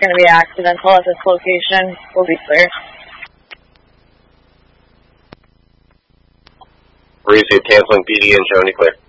going to be accidental at this location. We'll be clear. Breezy canceling PD and Joni clear.